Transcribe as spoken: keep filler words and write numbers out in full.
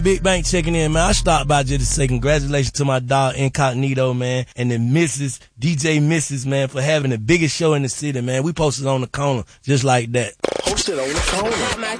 Big Bank checking in, man. I stopped by just to say congratulations to my dog Incognito, man, and the Missus D J Missus, man, for having the biggest show in the city, man. We posted on the corner just like that. Posted on the corner.